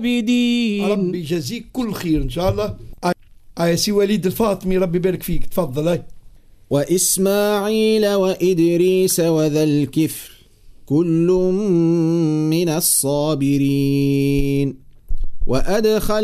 ربي يجازيك كل خير إن شاء الله. سي وليد الفاطمي ربي يبارك فيك، تفضل. وإسماعيل وإدريس وذا الكفل كل من الصابرين وأدخل